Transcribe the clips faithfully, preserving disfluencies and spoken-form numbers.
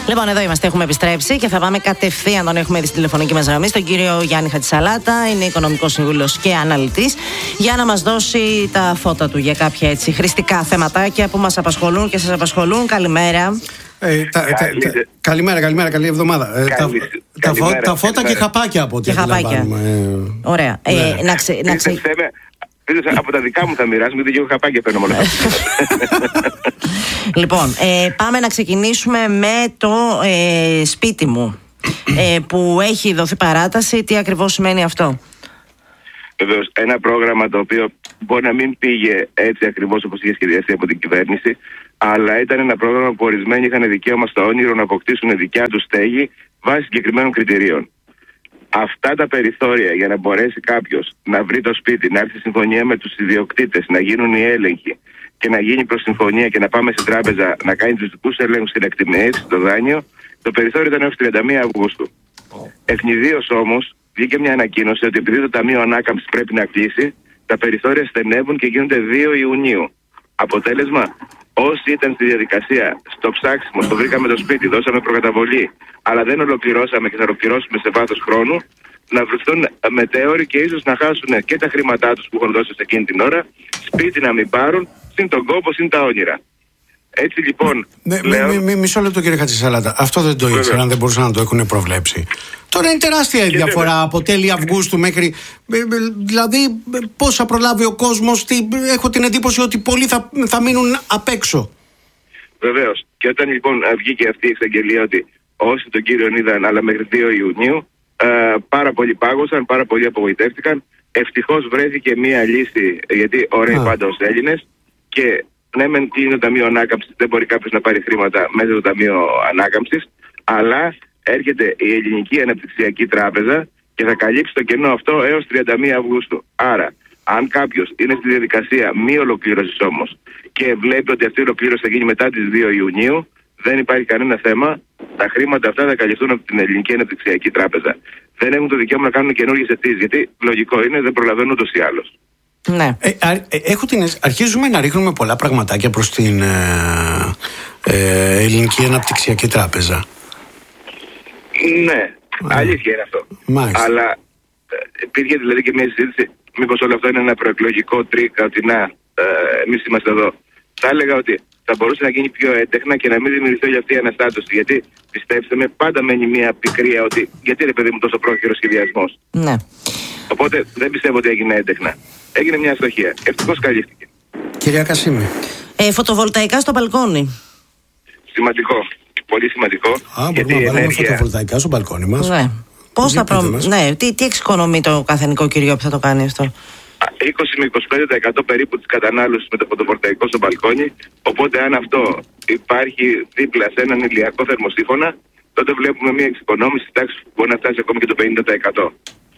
Λοιπόν, εδώ είμαστε, έχουμε επιστρέψει και θα πάμε κατευθείαν, τον έχουμε ήδη στη τηλεφωνική μας γραμμή, στον κύριο Γιάννη Χατζησαλάτα, είναι οικονομικός σύμβουλος και αναλυτής, για να μας δώσει τα φώτα του για κάποια έτσι χρηστικά θεματάκια που μας απασχολούν και σας απασχολούν. Καλημέρα. Ε, τα, τα, τα, καλημέρα, καλημέρα, καλή εβδομάδα. Ε, τα, τα, φω, τα φώτα και χαπάκια από ό,τι αντιλαμβάνομαι. Ε, Ωραία. Ναι. Ε, να ξε, να ξε... Από τα δικά μου θα μοιράσουμε, γιατί εγώ χαπάκια παίρνω μόνο. Λοιπόν, ε, πάμε να ξεκινήσουμε με το ε, σπίτι μου, ε, που έχει δοθεί παράταση. Τι ακριβώς σημαίνει αυτό? Βεβαίως, ένα πρόγραμμα το οποίο μπορεί να μην πήγε έτσι ακριβώς όπως είχε σχεδιαστεί από την κυβέρνηση, αλλά ήταν ένα πρόγραμμα που ορισμένοι είχαν δικαίωμα στο όνειρο να αποκτήσουν δικιά τους στέγη βάσει συγκεκριμένων κριτηρίων. Αυτά τα περιθώρια για να μπορέσει κάποιος να βρει το σπίτι, να έρθει σε συμφωνία με τους ιδιοκτήτες, να γίνουν οι έλεγχοι και να γίνει προς συμφωνία και να πάμε στην τράπεζα να κάνει τους δικούς ελέγχους στην εκτιμήση, στο δάνειο, το περιθώριο ήταν έως τριάντα μία Αυγούστου. Ευνηδίως όμως βγήκε μια ανακοίνωση ότι επειδή το Ταμείο Ανάκαμψης πρέπει να κλείσει, τα περιθώρια στενεύουν και γίνονται δύο Ιουνίου. Αποτέλεσμα, όσοι ήταν στη διαδικασία, στο ψάξιμο, το βρήκαμε το σπίτι, δώσαμε προκαταβολή, αλλά δεν ολοκληρώσαμε και θα ολοκληρώσουμε σε βάθος χρόνου, να βρεθούν μετέωροι και ίσως να χάσουν και τα χρήματά τους που έχουν δώσει σε εκείνη την ώρα, σπίτι να μην πάρουν, συν τον κόπο, συν τα όνειρα. Έτσι λοιπόν. Ναι, πλέον... μη, μη, μισό λεπτό, κύριε Χατζησαλάτα. Αυτό δεν το ήξερα, αν δεν μπορούσαν να το έχουν προβλέψει. Τώρα είναι τεράστια η διαφορά βέβαια. Από τέλη Αυγούστου μέχρι. Δηλαδή, πώς θα προλάβει ο κόσμος? Έχω την εντύπωση ότι πολλοί θα, θα μείνουν απ' έξω. Βεβαίως. Και όταν λοιπόν βγήκε αυτή η εξαγγελία ότι όσοι τον κύριο είδαν, αλλά μέχρι δύο Ιουνίου, ε, πάρα πολλοί πάγωσαν, πάρα πολλοί απογοητεύτηκαν. Ευτυχώς βρέθηκε μία λύση, γιατί ωραίοι πάντα ως Έλληνες, και ναι, μεν κλείνει το Ταμείο Ανάκαμψης, δεν μπορεί κάποιος να πάρει χρήματα μέσα στο Ταμείο Ανάκαμψης, αλλά έρχεται η Ελληνική Αναπτυξιακή Τράπεζα και θα καλύψει το κενό αυτό έως τριάντα μία Αυγούστου. Άρα, αν κάποιος είναι στη διαδικασία μη ολοκλήρωσης όμως και βλέπει ότι αυτή η ολοκλήρωση θα γίνει μετά τις δύο Ιουνίου, δεν υπάρχει κανένα θέμα. Τα χρήματα αυτά θα καλυφθούν από την Ελληνική Αναπτυξιακή Τράπεζα. Δεν έχουν το δικαίωμα να κάνουν καινούργιες αιτήσεις, γιατί λογικό είναι, δεν προλαβαίνουν ούτως ή άλλως. Ναι. Ε, α, ε, έχω την, αρχίζουμε να ρίχνουμε πολλά πραγματάκια προς την ε, ε, Ελληνική Αναπτυξιακή Τράπεζα. Ναι, ε, αλήθεια είναι αυτό. Μάλιστα. Αλλά ε, υπήρχε δηλαδή και μια συζήτηση, μήπως όλο αυτό είναι ένα προεκλογικό τρίκ, ότι να, ε, εμείς είμαστε εδώ. Θα έλεγα ότι θα μπορούσε να γίνει πιο έντεχνα και να μην δημιουργηθεί όλη αυτή η αναστάτωση. Γιατί πιστέψτε με, πάντα μένει μια πικρία ότι γιατί ρε παιδί μου τόσο πρόχειρο σχεδιασμός. Ναι. Οπότε δεν πιστεύω ότι έγινε έντεχνα. Έγινε μια αστοχία. Ευτυχώς καλύφθηκε. Κυρία Κασίμη. Ε, φωτοβολταϊκά στο μπαλκόνι. Σημαντικό. Πολύ σημαντικό. Α, μπορούμε να βάλουμε ενέργεια... φωτοβολταϊκά στο μπαλκόνι μας. Ναι. Πώς θα προ... ναι, τι, τι εξοικονομεί το κάθε νοικοκυριό που θα το κάνει αυτό? είκοσι με είκοσι πέντε τοις εκατό περίπου της κατανάλωσης με το φωτοβολταϊκό στο μπαλκόνι. Οπότε αν αυτό υπάρχει δίπλα σε έναν ηλιακό θερμοσύφωνα, τότε βλέπουμε μια εξοικονόμηση της τάξης που μπορεί να φτάσει ακόμη και το πενήντα τοις εκατό.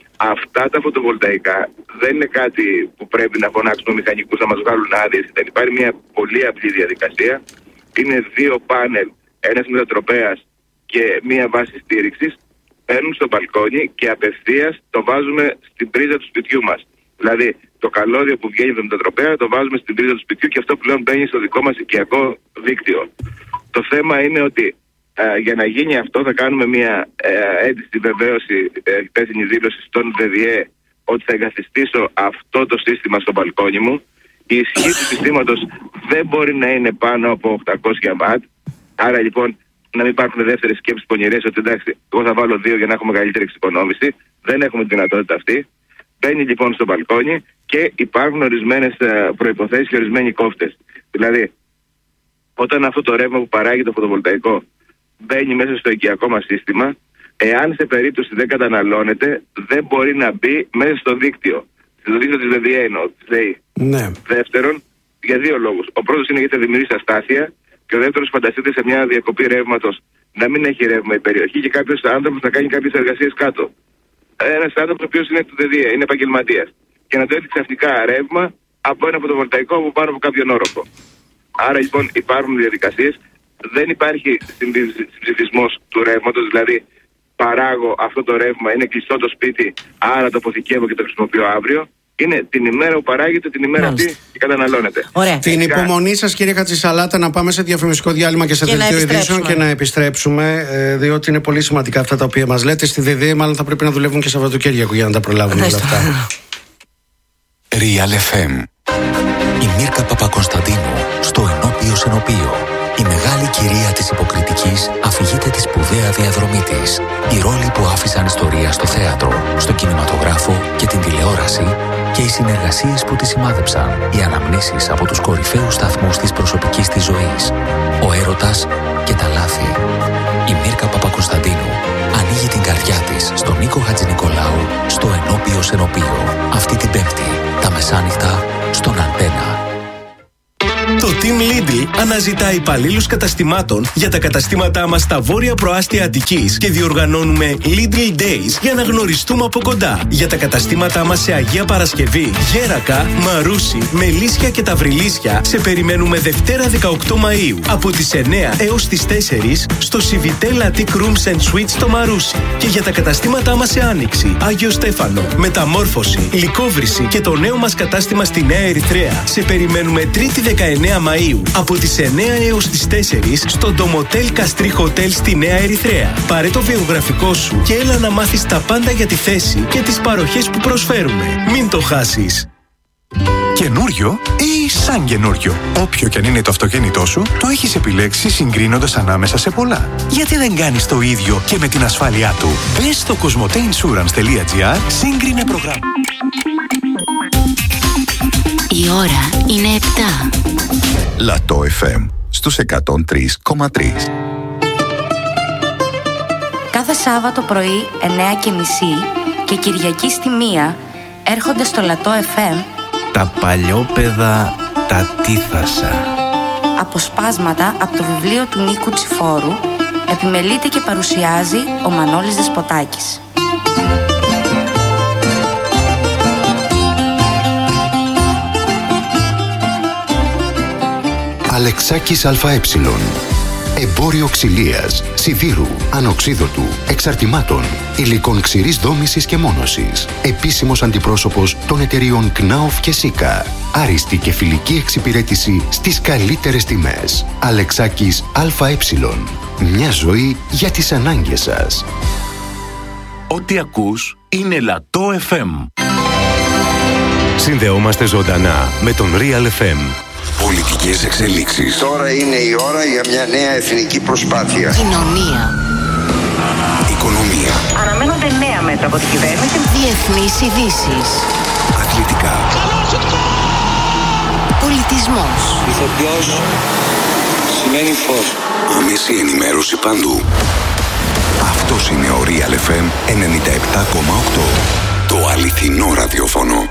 Αυτά τα φωτοβολταϊκά δεν είναι κάτι που πρέπει να φωνάξουμε μηχανικούς να μας βγάλουν άδειες. Δεν υπάρχει μια πολύ απλή διαδικασία. Είναι δύο πάνελ, ένας μετατροπέας και μία βάση στήριξης. Παίρνουν στο μπαλκόνι και απευθείας το βάζουμε στην πρίζα του σπιτιού μας. Δηλαδή το καλώδιο που βγαίνει από το μετατροπέα το βάζουμε στην πρίζα του σπιτιού και αυτό πλέον μπαίνει στο δικό μας οικιακό δίκτυο. Το θέμα είναι ότι Uh, για να γίνει αυτό θα κάνουμε μια uh, έντυπη βεβαίωση, uh, υπεύθυνη δήλωση στον ΔΔΕ ότι θα εγκαθιστήσω αυτό το σύστημα στο μπαλκόνι μου. Η ισχύ του συστήματος δεν μπορεί να είναι πάνω από οκτακόσια βατ. Άρα λοιπόν να μην υπάρχουν δεύτερες σκέψεις πονηρές ότι εντάξει, εγώ θα βάλω δύο για να έχουμε καλύτερη εξοικονόμηση. Δεν έχουμε τη δυνατότητα αυτή. Μπαίνει λοιπόν στο μπαλκόνι και υπάρχουν ορισμένες uh, προϋποθέσεις και ορισμένοι κόφτες. Δηλαδή, όταν αυτό το ρεύμα που παράγει το φωτοβολταϊκό μπαίνει μέσα στο οικιακό μας σύστημα, εάν σε περίπτωση δεν καταναλώνεται, δεν μπορεί να μπει μέσα στο δίκτυο. Στο δίκτυο της ΔΔΕ εννοώ, της ΔΕΗ. Ναι. Δεύτερον, για δύο λόγους. Ο πρώτος είναι γιατί θα δημιουργήσει αστάθεια και ο δεύτερος, φανταστείτε σε μια διακοπή ρεύματος να μην έχει ρεύμα η περιοχή και κάποιος άνθρωπος να κάνει κάποιες εργασίες κάτω. Ένας άνθρωπος ο οποίος είναι του ΔΔΕ, είναι επαγγελματίας. Και να του έρθει ξαφνικά ρεύμα από ένα φωτοβολταϊκό από πάνω από κάποιον όροφο. Άρα λοιπόν υπάρχουν διαδικασίες. Δεν υπάρχει συμψηφισμός του ρεύματος, δηλαδή παράγω αυτό το ρεύμα, είναι κλειστό το σπίτι, άρα το αποθηκεύω και το χρησιμοποιώ αύριο. είναι την ημέρα που παράγεται, την ημέρα Μάλιστα. αυτή και καταναλώνεται. Ωραία. Την υπομονή σας, κύριε Χατζησαλάτα, να πάμε σε διαφημιστικό διάλειμμα και σε Και να δελτίο ειδήσεων επιστρέψουμε. και να επιστρέψουμε, ε, διότι είναι πολύ σημαντικά αυτά τα οποία μας λέτε. Στη ΔΔΕ μάλλον θα πρέπει να δουλεύουν και Σαββατοκύριακο για να τα προλάβουν όλα αυτά. Real εφ εμ. Η Μίρκα Παπακοσταντίνου στο Ενώπιο Ενωπίο. Η μεγάλη κυρία της υποκριτικής αφηγείται τη σπουδαία διαδρομή της. Οι ρόλοι που άφησαν ιστορία στο θέατρο, στο κινηματογράφο και την τηλεόραση και οι συνεργασίες που τη σημάδεψαν. Οι αναμνήσεις από τους κορυφαίους σταθμούς της προσωπικής της ζωής. Ο έρωτας και τα λάθη. Η Μίρκα Παπακοσταντίνου ανοίγει την καρδιά της στον Νίκο Χατζηνικολάου στο Ενώπιο Ενωπίο. Αυτή την Πέμπτη, τα μεσάνυχτα, στον Αντένα. Το Team Lidl αναζητά υπαλλήλους καταστημάτων για τα καταστήματά μας στα βόρεια προάστια Αττικής και διοργανώνουμε Lidl Days για να γνωριστούμε από κοντά. Για τα καταστήματά μας σε Αγία Παρασκευή, Γέρακα, Μαρούσι, Μελίσια και Ταυριλίσια σε περιμένουμε Δευτέρα δεκαοκτώ Μαΐου από τις εννιά έως τις τέσσερις στο Civitel Attic Rooms and Suites στο Μαρούσι. Και για τα καταστήματά μας σε Άνοιξη, Άγιο Στέφανο, Μεταμόρφωση, Λυκόβρηση και το νέο μας κατάστημα στη Νέα Ερυθρέα σε περιμένουμε Τρίτη δεκαεννέα Μαΐου από τις εννιά έως τις τέσσερις στο Ντομοτέλ Καστρί Χοτέλ στη Νέα Ερυθρέα. Πάρε το βιογραφικό σου και έλα να μάθεις τα πάντα για τη θέση και τις παροχές που προσφέρουμε. Μην το χάσεις. Καινούριο ή σαν καινούριο. Όποιο και αν είναι το αυτοκίνητό σου, το έχεις επιλέξει συγκρίνοντας ανάμεσα σε πολλά. Γιατί δεν κάνεις το ίδιο και με την ασφάλειά του. Μπες στο κοσμοτέινσουρανς τελεία τζι άρ, σύγκρινε προγράμμα. Η ώρα είναι επτά. Λατό εφ εμ στους εκατόν τρία κόμμα τρία. Κάθε Σάββατο πρωί εννιά και μισή και Κυριακή στη μία έρχονται στο Λατό εφ εμ Τα παλιόπαιδα τα τίθασα. αποσπάσματα από το βιβλίο του Νίκου Τσιφόρου. Επιμελείται και παρουσιάζει ο Μανώλης Δεσποτάκης. Αλεξάκης ΑΕ. Εμπόριο ξυλίας, σιδήρου, ανοξίδωτου, εξαρτημάτων, υλικών ξηρής δόμησης και μόνωσης. Επίσημος αντιπρόσωπος των εταιριών Κνάοφ και Σίκα. Άριστη και φιλική εξυπηρέτηση στις καλύτερες τιμές. Αλεξάκης ΑΕ. Μια ζωή για τις ανάγκες σας. Ό,τι ακούς είναι Λατό εφ εμ. Συνδεόμαστε ζωντανά με τον Real εφ εμ. Πολιτικές εξελίξεις. Τώρα είναι η ώρα για μια νέα εθνική προσπάθεια. Κοινωνία. Οικονομία. Αναμένονται νέα μέτρα από την κυβέρνηση. Διεθνείς ειδήσεις. Αθλητικά. Πολιτισμός. Ηθοποιός σημαίνει φως. Άμεση ενημέρωση παντού. Αυτός είναι ο Real εφ εμ ενενήντα επτά κόμμα οκτώ. Το αληθινό ραδιόφωνο.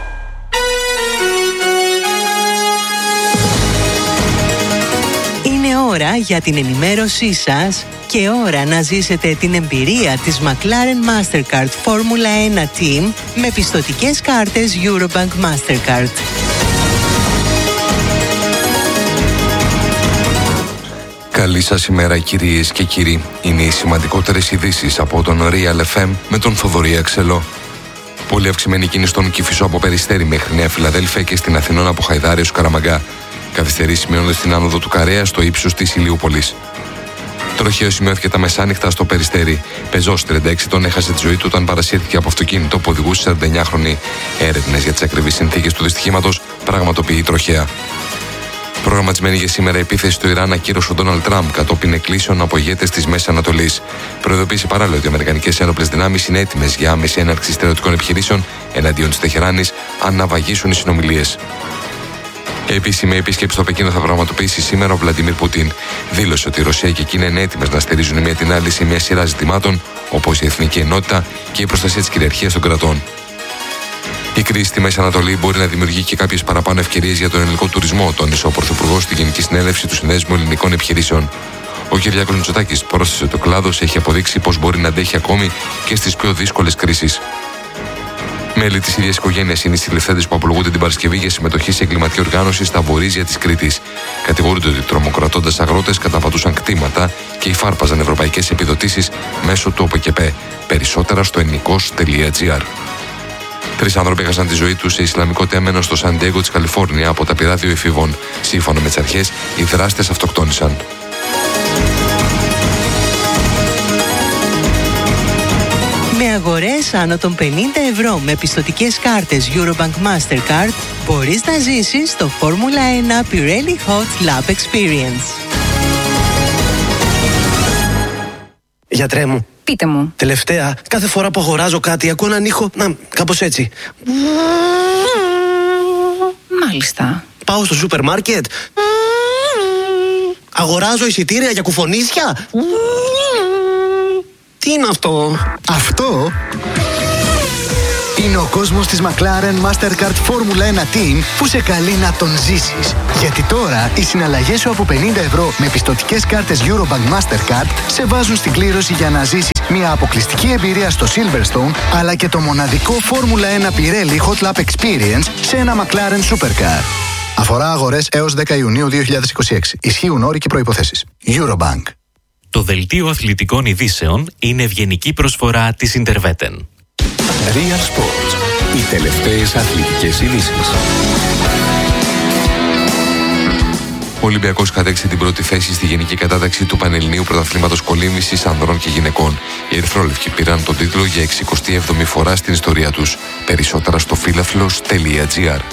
Είναι ώρα για την ενημέρωσή σας και ώρα να ζήσετε την εμπειρία της McLaren Mastercard Φόρμουλα ένα Team με πιστωτικές κάρτες Eurobank Mastercard. Καλή σας ημέρα κυρίες και κύριοι. Είναι οι σημαντικότερες ειδήσεις από τον Real εφ εμ με τον Θοδωρή Αξελό. Πολύ αυξημένη κίνηση στον Κηφισό από Περιστέρι μέχρι Νέα Φιλαδέλφια και στην Αθηνών από Χαϊδάρια στους Καραμαγκά. Καθυστερήσεις σημειώνονται στην άνοδο του Καρέα στο ύψος της Ηλιούπολης. Τροχαίο σημειώθηκε τα μεσάνυχτα στο Περιστέρι. Πεζός τριάντα έξι ετών έχασε τη ζωή του όταν παρασύρθηκε από αυτοκίνητο που οδηγούσε σαράντα εννιάχρονη. Έρευνες για τις ακριβείς συνθήκες του δυστυχήματος πραγματοποιεί τροχαία. Προγραμματισμένη για σήμερα επίθεση στο Ιράν ακύρωσε ο Ντόναλντ Τραμπ κατόπιν εκκλήσεων από ηγέτες της Μέσης Ανατολής. Προειδοποίησε παράλληλα ότι οι Αμερικανικές ένοπλες δυνάμεις είναι έτοιμες για άμεση έναρξη στερεωτικών επιχειρήσεων εναντίον της Τεχεράνης αν να βαγίσουν οι συνομιλίες. Επίσημη επίσκεψη στο Πεκίνο θα πραγματοποιήσει σήμερα ο Βλαντιμίρ Πουτίν. Δήλωσε ότι η Ρωσία και η Κίνα είναι έτοιμες να στηρίζουν η μία την άλλη σε μια σειρά ζητημάτων, όπως η εθνική ενότητα και η προστασία της κυριαρχίας των κρατών. Η κρίση στη Μέση Ανατολή μπορεί να δημιουργεί και κάποιες παραπάνω ευκαιρίες για τον ελληνικό τουρισμό, τόνισε ο Πρωθυπουργός στη Γενική Συνέλευση του Συνδέσμου Ελληνικών Επιχειρήσεων. Ο Κυριάκος Μητσοτάκης πρόσθεσε ότι ο κλάδος έχει αποδείξει πως μπορεί να αντέχει ακόμη και στις πιο δύσκολες κρίσεις. Μέλη της ίδιας οικογένειας είναι οι συλληφθέντες που απολογούνται την Παρασκευή για συμμετοχή σε εγκληματική οργάνωση στα βορίζια της Κρήτης. Κατηγορούνται ότι τρομοκρατώντας αγρότες καταπατούσαν κτήματα και υφάρπαζαν ευρωπαϊκές επιδοτήσεις μέσω του ΟΠΕΚΕΠΕ. Περισσότερα στο ενικός τελεία τζι άρ. Τρεις άνθρωποι έχασαν τη ζωή τους σε Ισλαμικό τέμενο στο Σαν Ντιέγκο της Καλιφόρνια από τα πυρά δύο εφήβων. Σύμφωνα με τις αρχές, οι δράστες αυτοκτόνησαν. Με αγορές άνω των πενήντα ευρώ με πιστωτικές κάρτες Eurobank Mastercard μπορείς να ζήσεις το Φόρμουλα ένα Pirelli Hot Lap Experience. Γιατρέ μου. Πείτε μου. Τελευταία, κάθε φορά που αγοράζω κάτι ακούω έναν ήχο, να, κάπως έτσι. Μάλιστα. Πάω στο σούπερ μάρκετ. Αγοράζω εισιτήρια για κουφονίσια. Τι είναι αυτό? Αυτό είναι ο κόσμος της McLaren Mastercard Formula ένα Team που σε καλεί να τον ζήσεις. Γιατί τώρα οι συναλλαγές σου από πενήντα ευρώ με πιστωτικές κάρτες Eurobank Mastercard σε βάζουν στην κλήρωση για να ζήσεις μια αποκλειστική εμπειρία στο Silverstone, αλλά και το μοναδικό Formula ένα Pirelli Hot Lap Experience σε ένα McLaren Supercar. Αφορά αγορές έως δέκα Ιουνίου δύο χιλιάδες είκοσι έξι. Ισχύουν όροι και προϋποθέσεις. Eurobank. Το δελτίο αθλητικών ειδήσεων είναι ευγενική προσφορά της Interveten. Real Sports. Οι τελευταίες αθλητικές ειδήσεις. Ο Ολυμπιακός κατέξε την πρώτη θέση στη γενική κατάταξη του Πανελληνίου Πρωταθλήματος Κολύμβησης Ανδρών και Γυναικών. Οι ερυθρόλευκοι πήραν τον τίτλο για εξηκοστή έβδομη φορά στην ιστορία τους. Περισσότερα στο φίλαθλος τελεία τζι άρ.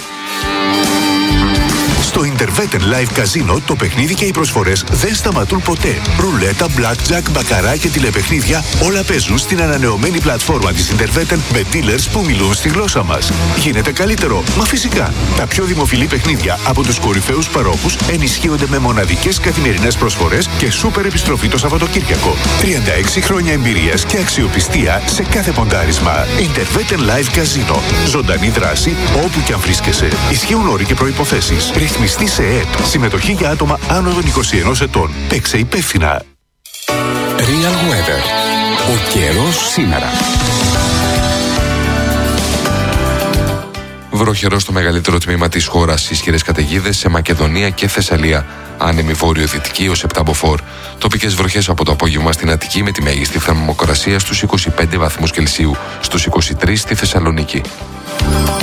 Στο Interveten Live Casino το παιχνίδι και οι προσφορές δεν σταματούν ποτέ. Ρουλέτα, blackjack, μπακαρά και τηλεπαιχνίδια όλα παίζουν στην ανανεωμένη πλατφόρμα της Interveten με dealers που μιλούν στη γλώσσα μας. Γίνεται καλύτερο, μα φυσικά. Τα πιο δημοφιλή παιχνίδια από τους κορυφαίους παρόχους ενισχύονται με μοναδικές καθημερινές προσφορές και σούπερ επιστροφή το Σαββατοκύριακο. τριάντα έξι χρόνια εμπειρίας και αξιοπιστία σε κάθε ποντάρισμα. Interveten Live Casino. Ζωντανή δράση όπου και αν βρίσκεσαι. Ισχύουν όροι και προϋποθέσεις. Ρυθμιστή σε ΕΕΠ. Συμμετοχή για άτομα άνω των είκοσι ενός ετών. Παίξε υπεύθυνα. Real Weather. Ο καιρός σήμερα. Βροχερό στο μεγαλύτερο τμήμα της χώρας. Ισχυρές καταιγίδες σε Μακεδονία και Θεσσαλία. Άνεμη βόρειο-δυτική ως επτά μποφόρ. Τοπικές βροχές από το απόγευμα στην Αττική με τη μέγιστη θερμοκρασία στους είκοσι πέντε βαθμούς Κελσίου. Στους είκοσι τρεις στη Θεσσαλονίκη.